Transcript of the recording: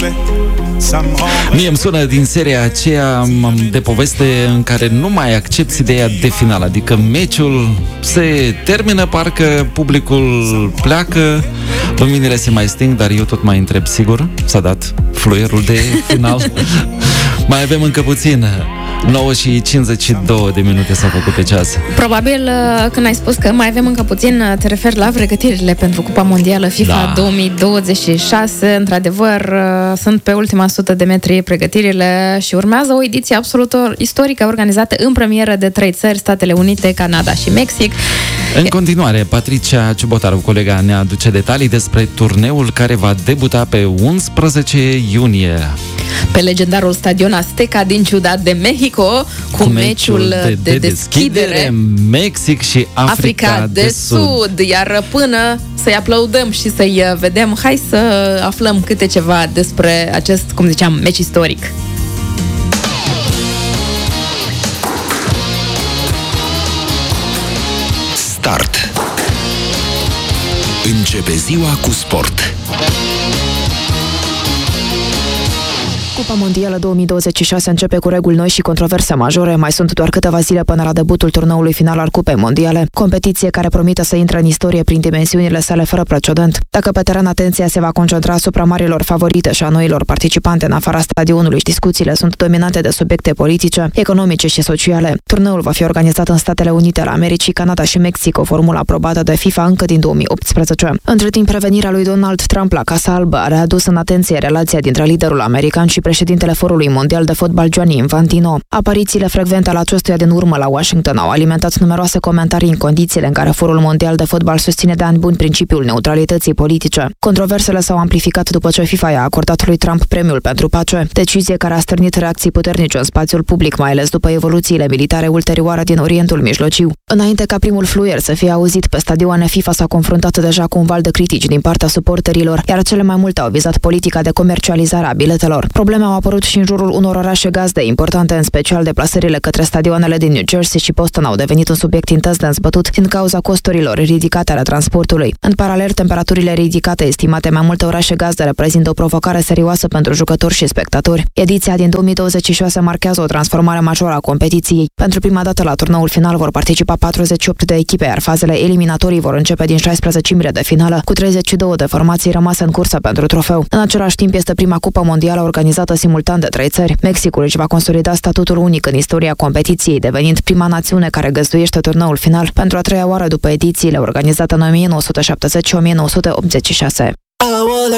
Mie îmi sună din seria aceea de poveste în care nu mai accepti ideea de final, adică meciul se termină, parcă publicul pleacă, luminile se mai sting, dar eu tot mai întreb, sigur, s-a dat fluierul de final? Mai avem încă puțin. 9 și 52 de minute s-au făcut pe ceas. Probabil când ai spus că mai avem încă puțin, te referi la pregătirile pentru Cupa Mondială FIFA 2026. Într-adevăr, sunt pe ultima 100 de metri pregătirile și urmează o ediție absolut istorică organizată în premieră de 3 țări, Statele Unite, Canada și Mexic. În continuare, Patricia Ciubotaru, colega, ne aduce detalii despre turneul care va debuta pe 11 iunie. Pe legendarul stadion Azteca din Ciudad de Mexico, cu meciul de deschidere Mexic și Africa de Sud. Iar până să-i aplaudăm și să-i vedem, hai să aflăm câte ceva despre acest, cum ziceam, meci istoric. Start. Începe ziua cu sport. Cupa Mondială 2026 începe cu reguli noi și controverse majore. Mai sunt doar câteva zile până la debutul turneului final al Cupei Mondiale, competiție care promite să intre în istorie prin dimensiunile sale fără precedent. Dacă pe teren atenția se va concentra asupra marilor favorite și a noilor participante în afara stadionului și discuțiile sunt dominante de subiecte politice, economice și sociale. Turneul va fi organizat în Statele Unite ale Americii, Canada și Mexic, o formulă aprobată de FIFA încă din 2018. Între timp, prevenirea lui Donald Trump la Casa Albă a readus în atenție relația dintre liderul american și președintele Forului Mondial de Fotbal Gianni Infantino. Aparițiile frecvente ale acestuia din urmă la Washington au alimentat numeroase comentarii în condițiile în care Forul Mondial de Fotbal susține de ani buni principiul neutralității politice. Controversele s-au amplificat după ce FIFA i-a acordat lui Trump premiul pentru pace, decizie care a stârnit reacții puternice în spațiul public, mai ales după evoluțiile militare ulterioare din Orientul Mijlociu. Înainte ca primul fluier să fie auzit pe stadioane, FIFA s-a confruntat deja cu un val de critici din partea suporterilor, iar cele mai multe au vizat politica de comercializare a biletelor. Probleme au apărut și în jurul unor orașe gazde importante, în special deplasările către stadioanele din New Jersey și Boston au devenit un subiect intens de îmbătut din cauza costurilor ridicate ale transportului. În paralel, temperaturile ridicate estimate în mai multe orașe gazde reprezintă o provocare serioasă pentru jucători și spectatori. Ediția din 2026 marchează o transformare majoră a competiției. Pentru prima dată la turneul final vor participa 48 de echipe, iar fazele eliminatorii vor începe din 16 de finală, cu 32 de formații rămase în cursă pentru trofeu. În același timp, este prima Cupă Mondială organizată simultan de 3 țări. Mexicul își va consolida statutul unic în istoria competiției, devenind prima națiune care găzduiește turneul final pentru a 3-a oară după edițiile organizate în 1970 și 1986.